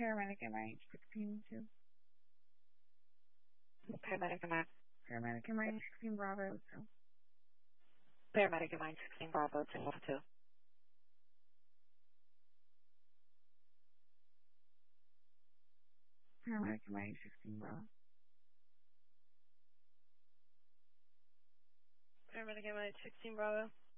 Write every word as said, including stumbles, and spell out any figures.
Paramedic M I H sixteen two. Paramedic M I Paramedic M I H sixteen Bravo two. Paramedic M I sixteen Bravo two one two. Paramedic M I H sixteen Bravo. Paramedic M I sixteen Bravo.